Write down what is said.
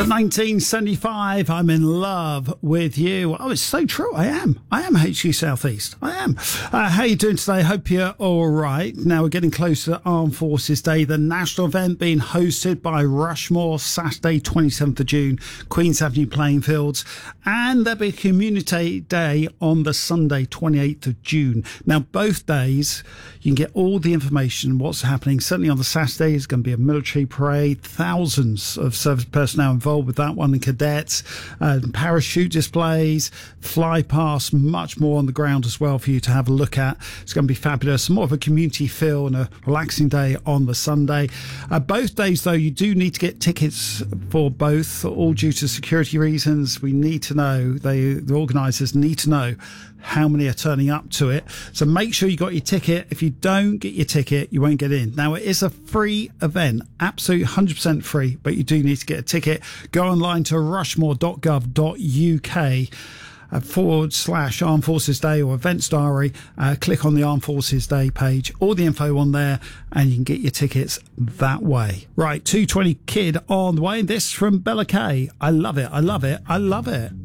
So 1975, I'm in love with you. Oh, it's so true. I am HQ Southeast. I am. How you doing today? Hope you're all right. Now we're getting close to Armed Forces Day, the national event being hosted by Rushmore, Saturday, 27th of June, Queen's Avenue playing fields. And there'll be a Community Day on the Sunday, 28th of June. Now, both days, you can get all the information, what's happening. Certainly on the Saturday, there's going to be a military parade, thousands of service personnel involved with that one, and cadets, parachute displays, fly past, much more on the ground as well for you to have a look at. It's going to be fabulous. More of a community feel and a relaxing day on the Sunday. Both days, though, you do need to get tickets for both, all due to security reasons. We need to know, the organisers need to know how many are turning up to it. So make sure you got your ticket. If you don't get your ticket, you won't get in. Now, it is a free event, absolutely 100% free, but you do need to get a ticket. Go online to rushmore.gov.uk /Armed Forces Day or Events Diary. Click on the Armed Forces Day page. All the info on there, and you can get your tickets that way. Right, 220 Kid on the way. This from Bella Kay. I love it. I love it. I love it.